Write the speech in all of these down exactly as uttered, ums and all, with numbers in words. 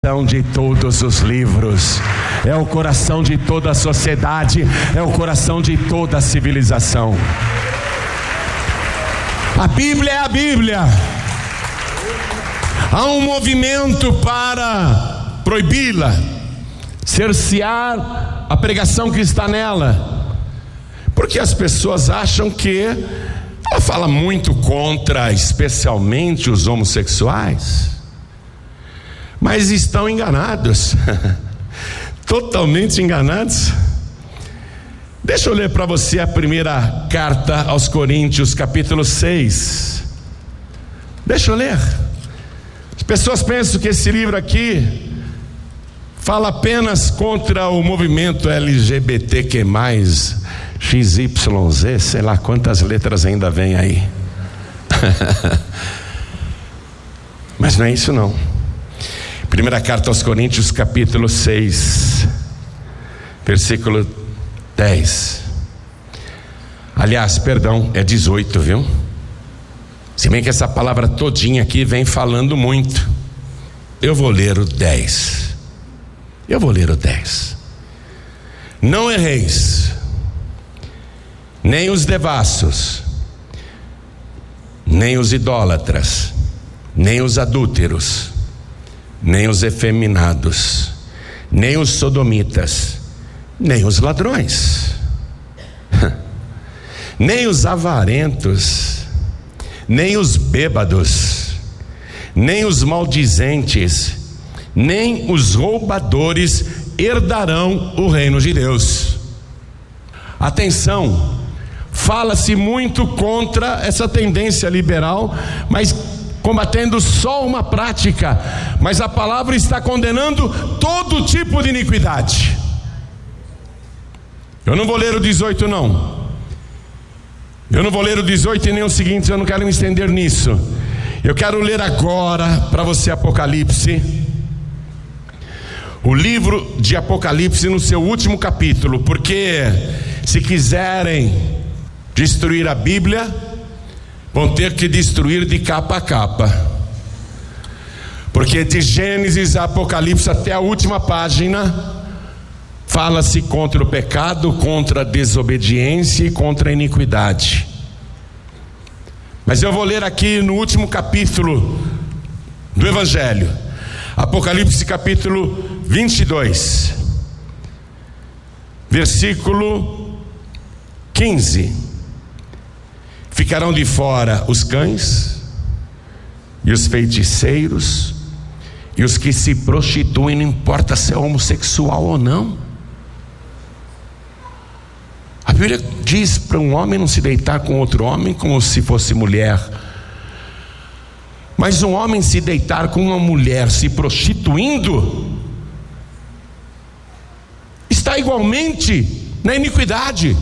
de todos os livros, é o coração de toda a sociedade, é o coração de toda a civilização. A Bíblia é a Bíblia. Há um movimento para proibi-la, cercear a pregação que está nela, porque as pessoas acham que ela fala muito contra, especialmente os homossexuais. Mas estão enganados, totalmente enganados. Deixa eu ler para você a primeira carta aos Coríntios, capítulo seis. Deixa eu ler. As pessoas pensam que esse livro aqui fala apenas contra o movimento L G B T Q mais, X Y Z, sei lá quantas letras ainda vem aí. Mas não é isso não. Primeira carta aos Coríntios, capítulo seis, versículo dez. Aliás, perdão, é dezoito, viu? Se bem que essa palavra todinha aqui vem falando muito. Eu vou ler o dez. Eu vou ler o dez. Não erreis, nem os devassos, nem os idólatras, nem os adúlteros, nem os efeminados, nem os sodomitas, nem os ladrões, nem os avarentos, nem os bêbados, nem os maldizentes, nem os roubadores herdarão o reino de Deus. Atenção, fala-se muito contra essa tendência liberal, mas combatendo só uma prática, mas a palavra está condenando todo tipo de iniquidade. Eu não vou ler o dezoito não, eu não vou ler o dezoito e nem o seguinte, eu não quero me estender nisso. Eu quero ler agora para você Apocalipse, o livro de Apocalipse no seu último capítulo, porque se quiserem destruir a Bíblia, vão ter que destruir de capa a capa, porque de Gênesis a Apocalipse até a última página fala-se contra o pecado, contra a desobediência e contra a iniquidade. Mas eu vou ler aqui no último capítulo do Evangelho, Apocalipse capítulo vinte e dois, versículo quinze. Ficarão de fora os cães, e os feiticeiros, e os que se prostituem, não importa se é homossexual ou não. A Bíblia diz para um homem não se deitar com outro homem como se fosse mulher, mas um homem se deitar com uma mulher se prostituindo está igualmente na iniquidade.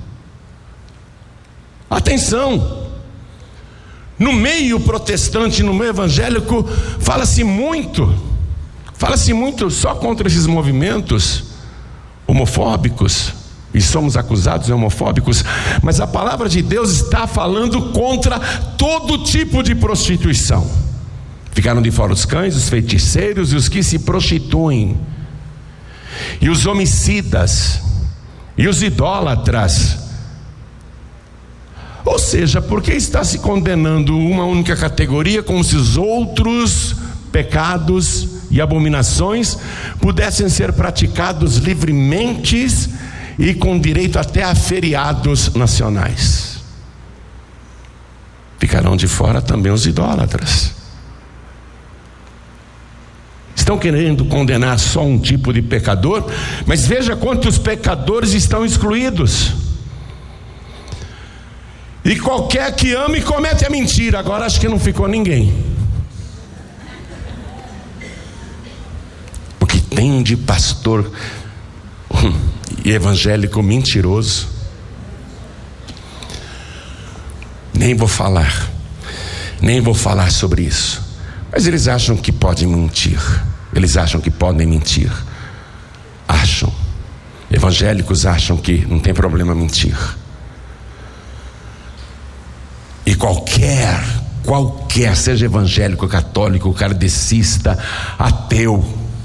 Atenção, no meio protestante, no meio evangélico, fala-se muito, fala-se muito só contra esses movimentos homofóbicos, e somos acusados de homofóbicos, mas a palavra de Deus está falando contra todo tipo de prostituição. Ficaram de fora os cães, os feiticeiros e os que se prostituem, e os homicidas, e os idólatras. Ou seja, por que está se condenando uma única categoria, como se os outros pecados e abominações pudessem ser praticados livremente e com direito até a feriados nacionais? Ficarão de fora também os idólatras. Estão querendo condenar só um tipo de pecador, mas veja quantos pecadores estão excluídos. E qualquer que ame comete a mentira. Agora acho que não ficou ninguém, porque tem de pastor e evangélico mentiroso. Nem vou falar, nem vou falar sobre isso, mas eles acham que podem mentir. Eles acham que podem mentir. Acham. Evangélicos acham que não tem problema mentir. E qualquer, qualquer, seja evangélico, católico, kardecista, ateu,